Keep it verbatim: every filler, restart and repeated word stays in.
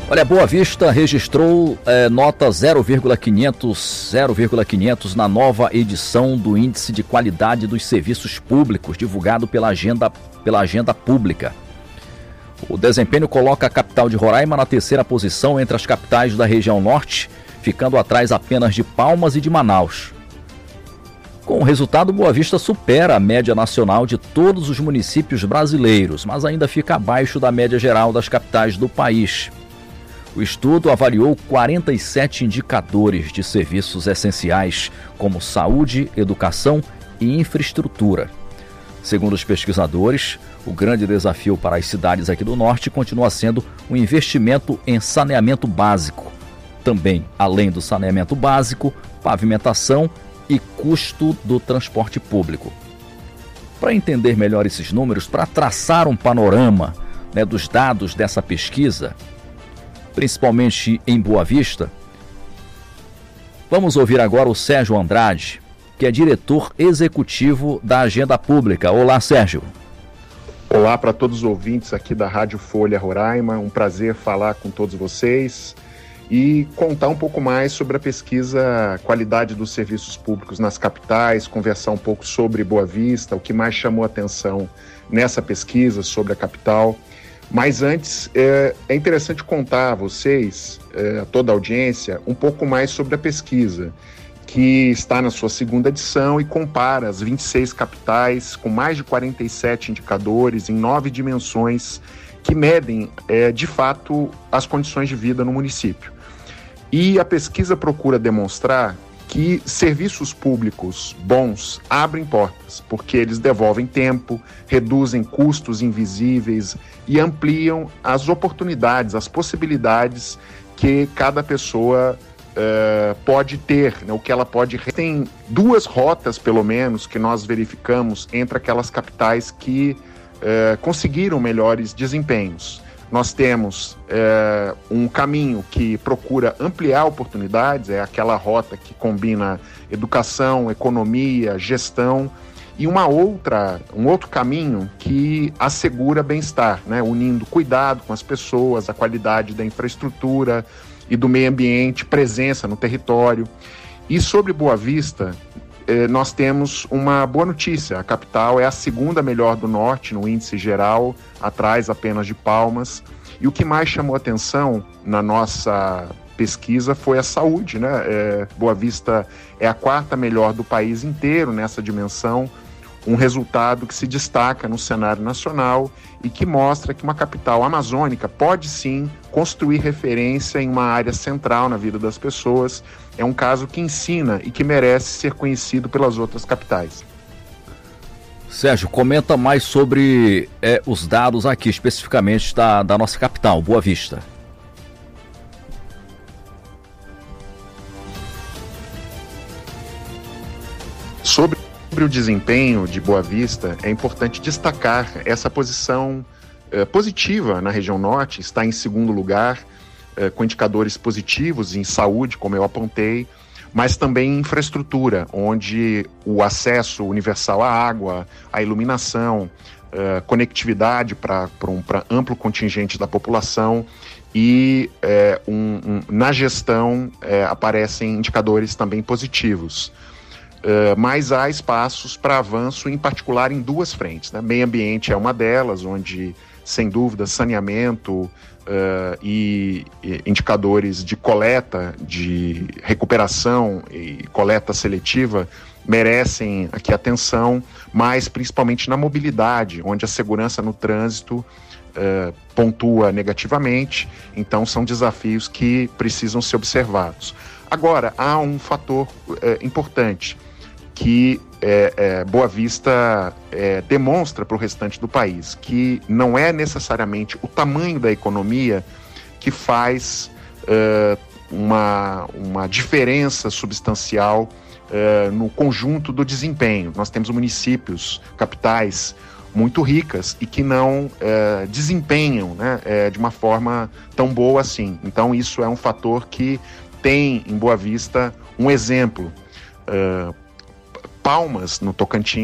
Olha, Boa Vista registrou é, nota zero vírgula quinhentos, zero vírgula quinhentos na nova edição do Índice de Qualidade dos Serviços Públicos, divulgado pela Agenda, pela Agenda Pública. O desempenho coloca a capital de Roraima na terceira posição entre as capitais da região norte, ficando atrás apenas de Palmas e de Manaus. Com o resultado, Boa Vista supera a média nacional de todos os municípios brasileiros, mas ainda fica abaixo da média geral das capitais do país. O estudo avaliou quarenta e sete indicadores de serviços essenciais, como saúde, educação e infraestrutura. Segundo os pesquisadores, o grande desafio para as cidades aqui do norte continua sendo o investimento em saneamento básico. Também, além do saneamento básico, pavimentação e custo do transporte público. Para entender melhor esses números, para traçar um panorama, né, dos dados dessa pesquisa, principalmente em Boa Vista, vamos ouvir agora o Sérgio Andrade, que é diretor executivo da Agenda Pública. Olá, Sérgio. Olá para todos os ouvintes aqui da Rádio Folha Roraima, um prazer falar com todos vocês e contar um pouco mais sobre a pesquisa Qualidade dos Serviços Públicos nas Capitais, conversar um pouco sobre Boa Vista, o que mais chamou atenção nessa pesquisa sobre a capital. Mas antes, é, é interessante contar a vocês, é, a toda a audiência, um pouco mais sobre a pesquisa, que está na sua segunda edição e compara as vinte e seis capitais com mais de quarenta e sete indicadores em nove dimensões que medem, é, de fato, as condições de vida no município. E a pesquisa procura demonstrar que serviços públicos bons abrem portas, porque eles devolvem tempo, reduzem custos invisíveis e ampliam as oportunidades, as possibilidades que cada pessoa uh, pode ter, né, o que ela pode... Tem duas rotas, pelo menos, que nós verificamos entre aquelas capitais que uh, conseguiram melhores desempenhos. Nós temos é, um caminho que procura ampliar oportunidades, é aquela rota que combina educação, economia, gestão, e uma outra, um outro caminho que assegura bem-estar, né, unindo cuidado com as pessoas, a qualidade da infraestrutura e do meio ambiente, presença no território. E sobre Boa Vista, eh, nós temos uma boa notícia. A capital é a segunda melhor do norte no índice geral, atrás apenas de Palmas. E o que mais chamou atenção na nossa pesquisa foi a saúde, né? É, Boa Vista é a quarta melhor do país inteiro nessa dimensão, um resultado que se destaca no cenário nacional e que mostra que uma capital amazônica pode sim construir referência em uma área central na vida das pessoas. É um caso que ensina e que merece ser conhecido pelas outras capitais. Sérgio, comenta mais sobre é, os dados aqui, especificamente da, da nossa capital, Boa Vista. Sobre o desempenho de Boa Vista, é importante destacar essa posição é, positiva na região norte, está em segundo lugar, é, com indicadores positivos em saúde, como eu apontei, mas também em infraestrutura, onde o acesso universal à água, à iluminação, uh, conectividade para um pra amplo contingente da população e uh, um, um, na gestão uh, aparecem indicadores também positivos. Uh, mas há espaços para avanço, em particular em duas frentes, né? Meio ambiente é uma delas, onde, sem dúvida, saneamento, Uh, e, e indicadores de coleta, de recuperação e coleta seletiva merecem aqui atenção, mas principalmente na mobilidade, onde a segurança no trânsito uh, pontua negativamente. Então são desafios que precisam ser observados. Agora, há um fator uh, importante que é, é, Boa Vista é, demonstra para o restante do país, que não é necessariamente o tamanho da economia que faz uh, uma, uma diferença substancial uh, no conjunto do desempenho. Nós temos municípios, capitais muito ricas e que não uh, desempenham, né, uh, de uma forma tão boa assim. Então isso é um fator que tem em Boa Vista um exemplo. Uh, Palmas, no Tocantins,